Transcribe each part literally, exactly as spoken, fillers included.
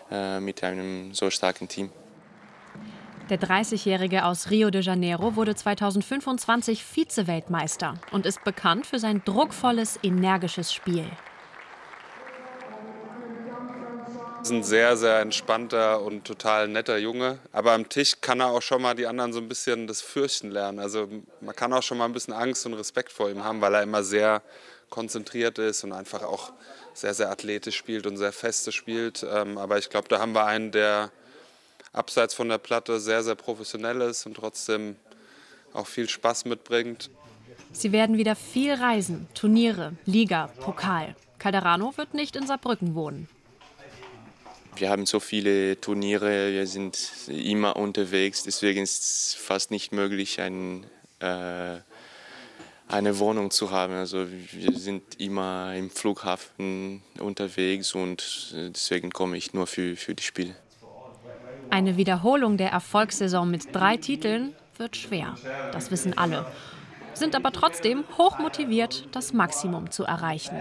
äh, mit einem so starken Team. Der dreißigjährige aus Rio de Janeiro wurde zweitausendfünfundzwanzig Vize-Weltmeister und ist bekannt für sein druckvolles, energisches Spiel. Er ist ein sehr, sehr entspannter und total netter Junge. Aber am Tisch kann er auch schon mal die anderen so ein bisschen das Fürchten lernen. Also man kann auch schon mal ein bisschen Angst und Respekt vor ihm haben, weil er immer sehr konzentriert ist und einfach auch sehr, sehr athletisch spielt und sehr feste spielt. Aber ich glaube, da haben wir einen, der abseits von der Platte sehr, sehr professionell ist und trotzdem auch viel Spaß mitbringt. Sie werden wieder viel reisen, Turniere, Liga, Pokal. Calderano wird nicht in Saarbrücken wohnen. Wir haben so viele Turniere, wir sind immer unterwegs, deswegen ist es fast nicht möglich, ein, äh, eine Wohnung zu haben. Also wir sind immer im Flughafen unterwegs und deswegen komme ich nur für, für die Spiele. Eine Wiederholung der Erfolgssaison mit drei Titeln wird schwer. Das wissen alle. Sind aber trotzdem hochmotiviert, das Maximum zu erreichen.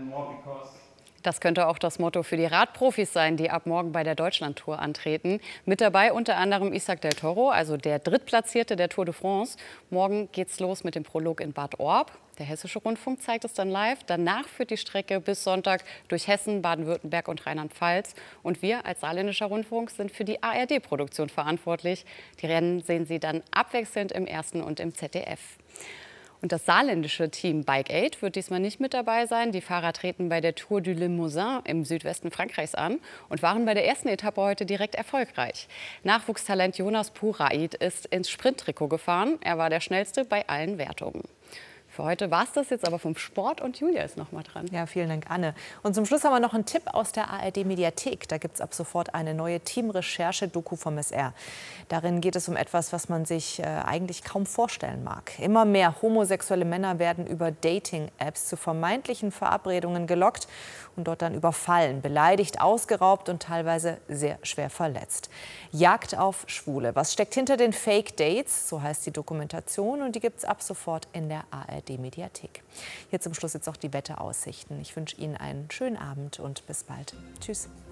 Das könnte auch das Motto für die Radprofis sein, die ab morgen bei der Deutschlandtour antreten. Mit dabei unter anderem Isaac del Toro, also der Drittplatzierte der Tour de France. Morgen geht's los mit dem Prolog in Bad Orb. Der Hessische Rundfunk zeigt es dann live. Danach führt die Strecke bis Sonntag durch Hessen, Baden-Württemberg und Rheinland-Pfalz. Und wir als Saarländischer Rundfunk sind für die A R D-Produktion verantwortlich. Die Rennen sehen Sie dann abwechselnd im Ersten und im Z D F. Und das saarländische Team Bike Aid wird diesmal nicht mit dabei sein. Die Fahrer treten bei der Tour du Limousin im Südwesten Frankreichs an und waren bei der ersten Etappe heute direkt erfolgreich. Nachwuchstalent Jonas Puraid ist ins Sprinttrikot gefahren. Er war der Schnellste bei allen Wertungen. Für heute war es das jetzt aber vom Sport und Julia ist noch mal dran. Ja, vielen Dank, Anne. Und zum Schluss haben wir noch einen Tipp aus der A R D-Mediathek. Da gibt es ab sofort eine neue Teamrecherche-Doku vom S R. Darin geht es um etwas, was man sich äh, eigentlich kaum vorstellen mag. Immer mehr homosexuelle Männer werden über Dating-Apps zu vermeintlichen Verabredungen gelockt und dort dann überfallen, beleidigt, ausgeraubt und teilweise sehr schwer verletzt. Jagd auf Schwule. Was steckt hinter den Fake-Dates? So heißt die Dokumentation und die gibt es ab sofort in der A R D-Mediathek. Hier zum Schluss jetzt auch die Wetteraussichten. Ich wünsche Ihnen einen schönen Abend und bis bald. Tschüss.